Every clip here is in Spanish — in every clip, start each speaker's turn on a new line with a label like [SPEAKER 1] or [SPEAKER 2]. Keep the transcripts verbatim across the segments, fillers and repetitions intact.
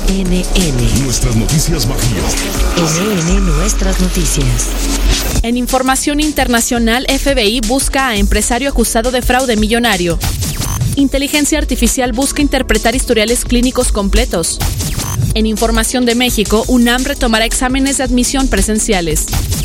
[SPEAKER 1] N N.
[SPEAKER 2] Nuestras noticias Bajío.
[SPEAKER 1] N N Nuestras noticias.
[SPEAKER 3] En información internacional, F B I busca a empresario acusado de fraude millonario. Inteligencia artificial busca interpretar historiales clínicos completos. En información de México, UNAM retomará exámenes de admisión presenciales.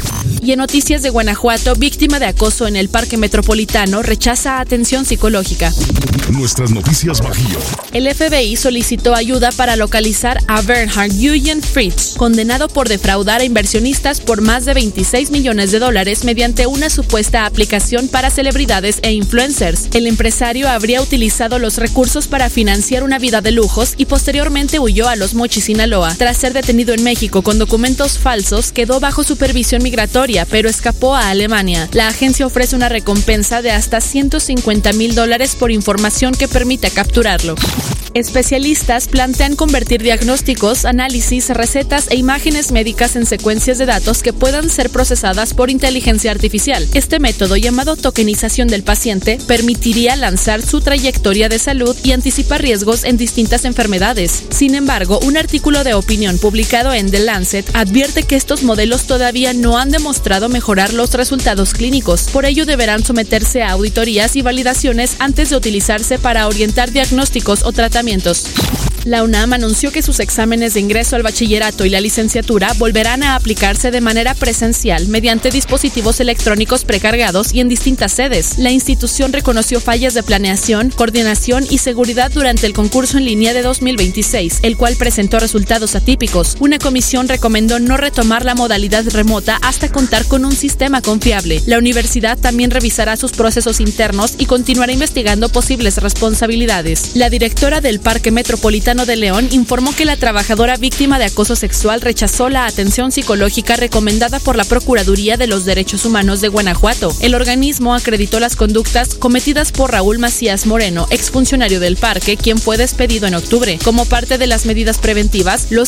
[SPEAKER 3] Y en noticias de Guanajuato, víctima de acoso en el Parque Metropolitano rechaza atención psicológica.
[SPEAKER 2] Nuestras noticias Bajío.
[SPEAKER 3] El F B I solicitó ayuda para localizar a Bernhard Eugen Fritz, condenado por defraudar a inversionistas por más de veintiséis millones de dólares mediante una supuesta aplicación para celebridades e influencers. El empresario habría utilizado los recursos para financiar una vida de lujos y posteriormente huyó a Los Mochis, Sinaloa. Tras ser detenido en México con documentos falsos, quedó bajo supervisión migratoria, pero escapó a Alemania. La agencia ofrece una recompensa de hasta ciento cincuenta mil dólares por información que permita capturarlo. Especialistas plantean convertir diagnósticos, análisis, recetas e imágenes médicas en secuencias de datos que puedan ser procesadas por inteligencia artificial. Este método, llamado tokenización del paciente, permitiría lanzar su trayectoria de salud y anticipar riesgos en distintas enfermedades. Sin embargo, un artículo de opinión publicado en The Lancet advierte que estos modelos todavía no han demostrado mejorar los resultados clínicos. Por ello, deberán someterse a auditorías y validaciones antes de utilizarse para orientar diagnósticos o tratamientos. La UNAM anunció que sus exámenes de ingreso al bachillerato y la licenciatura volverán a aplicarse de manera presencial mediante dispositivos electrónicos precargados y en distintas sedes. La institución reconoció fallas de planeación, coordinación y seguridad durante el concurso en línea de dos mil veintiséis, el cual presentó resultados atípicos. Una comisión recomendó no retomar la modalidad remota hasta contar con un sistema confiable. La universidad también revisará sus procesos internos y continuará investigando posibles responsabilidades. La directora del Parque Metropolitano de León informó que la trabajadora víctima de acoso sexual rechazó la atención psicológica recomendada por la Procuraduría de los Derechos Humanos de Guanajuato. El organismo acreditó las conductas cometidas por Raúl Macías Moreno, exfuncionario del parque, quien fue despedido en octubre. Como parte de las medidas preventivas, los